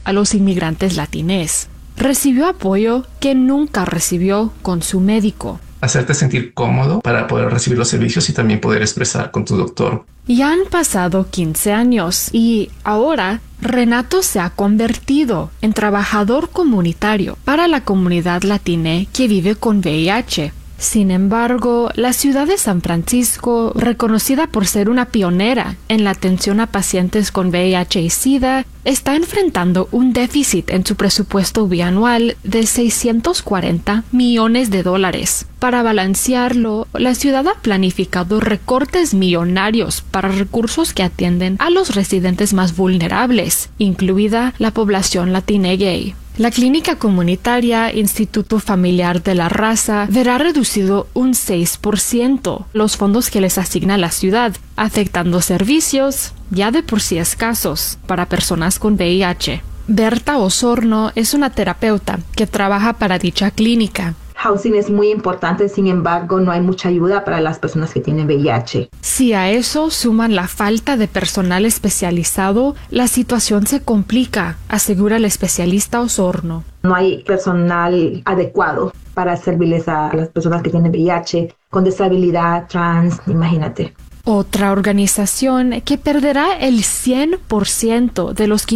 a los inmigrantes latinés. Recibió apoyo que nunca recibió con su médico. Hacerte sentir cómodo para poder recibir los servicios y también poder expresar con tu doctor. Ya han pasado 15 años y ahora Renato se ha convertido en trabajador comunitario para la comunidad latina que vive con VIH. Sin embargo, la ciudad de San Francisco, reconocida por ser una pionera en la atención a pacientes con VIH y SIDA, está enfrentando un déficit en su presupuesto bianual de $640 millones. Para balancearlo, la ciudad ha planificado recortes millonarios para recursos que atienden a los residentes más vulnerables, incluida la población latina y gay. La clínica comunitaria Instituto Familiar de la Raza verá reducido un 6% los fondos que les asigna la ciudad, afectando servicios ya de por sí escasos para personas con VIH. Berta Osorno es una terapeuta que trabaja para dicha clínica. Housing es muy importante, sin embargo, no hay mucha ayuda para las personas que tienen VIH. Si a eso suman la falta de personal especializado, la situación se complica, asegura el especialista Osorno. No hay personal adecuado para servirles a las personas que tienen VIH, con disabilidad, trans, imagínate. Otra organización que perderá el 100% de los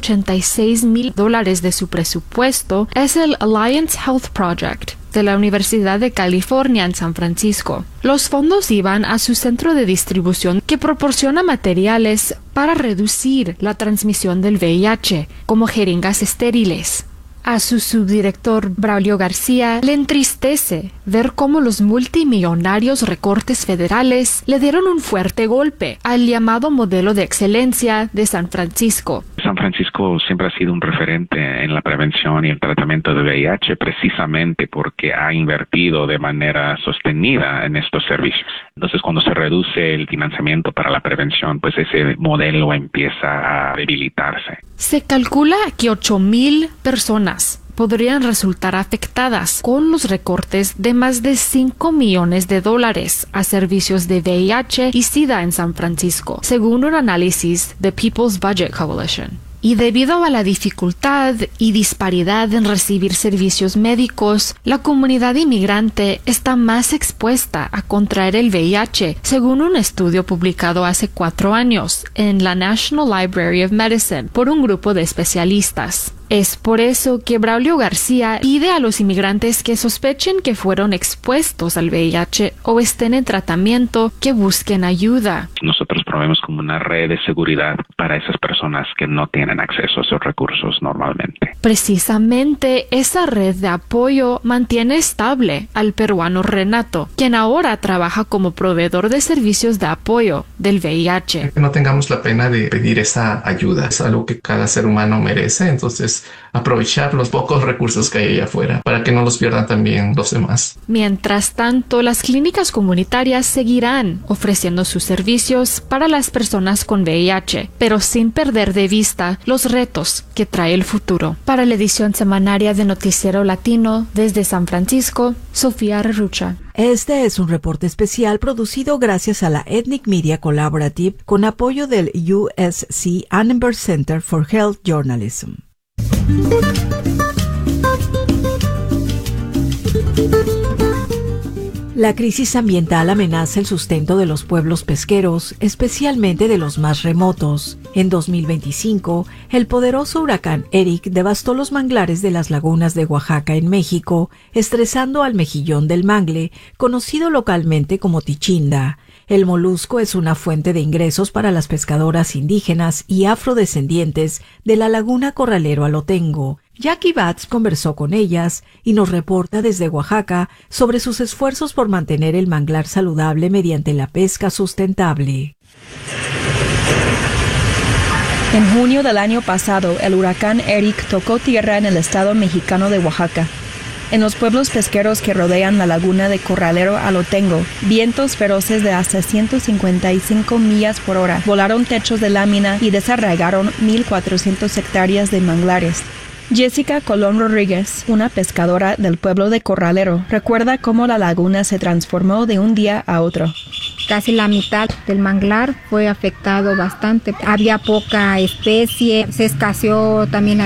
$586,000 de su presupuesto es el Alliance Health Project de la Universidad de California en San Francisco. Los fondos iban a su centro de distribución que proporciona materiales para reducir la transmisión del VIH, como jeringas estériles. A su subdirector Braulio García le entristece ver cómo los multimillonarios recortes federales le dieron un fuerte golpe al llamado modelo de excelencia de San Francisco. San Francisco siempre ha sido un referente en la prevención y el tratamiento de VIH precisamente porque ha invertido de manera sostenida en estos servicios. Entonces, cuando se reduce el financiamiento para la prevención, pues ese modelo empieza a debilitarse. Se calcula que 8,000 personas podrían resultar afectadas con los recortes de más de $5 millones a servicios de VIH y SIDA en San Francisco, según un análisis de People's Budget Coalition. Y debido a la dificultad y disparidad en recibir servicios médicos, la comunidad inmigrante está más expuesta a contraer el VIH, según un estudio publicado hace 4 años en la National Library of Medicine por un grupo de especialistas. Es por eso que Braulio García pide a los inmigrantes que sospechen que fueron expuestos al VIH o estén en tratamiento que busquen ayuda. Nosotros proveemos como una red de seguridad para esas personas que no tienen acceso a esos recursos normalmente. Precisamente esa red de apoyo mantiene estable al peruano Renato, quien ahora trabaja como proveedor de servicios de apoyo del VIH. No tengamos la pena de pedir esa ayuda, es algo que cada ser humano merece, entonces aprovechar los pocos recursos que hay allá afuera para que no los pierdan también los demás. Mientras tanto, las clínicas comunitarias seguirán ofreciendo sus servicios para las personas con VIH, pero sin perder de vista los retos que trae el futuro. Para la edición semanaria de Noticiero Latino desde San Francisco, Sofía Rerucha. Este es un reporte especial producido gracias a la Ethnic Media Collaborative con apoyo del USC Annenberg Center for Health Journalism. La crisis ambiental amenaza el sustento de los pueblos pesqueros, especialmente de los más remotos. En 2025, el poderoso huracán Eric devastó los manglares de las lagunas de Oaxaca en México, estresando al mejillón del mangle, conocido localmente como tichinda. El molusco es una fuente de ingresos para las pescadoras indígenas y afrodescendientes de la laguna Corralero Alotengo. Jackie Batts conversó con ellas y nos reporta desde Oaxaca sobre sus esfuerzos por mantener el manglar saludable mediante la pesca sustentable. En junio del año pasado, el huracán Eric tocó tierra en el estado mexicano de Oaxaca. En los pueblos pesqueros que rodean la laguna de Corralero Alotengo, vientos feroces de hasta 155 millas por hora volaron techos de lámina y desarraigaron 1,400 hectáreas de manglares. Jessica Colón Rodríguez, una pescadora del pueblo de Corralero, recuerda cómo la laguna se transformó de un día a otro. Casi la mitad del manglar fue afectado bastante. Había poca especie, se escaseó también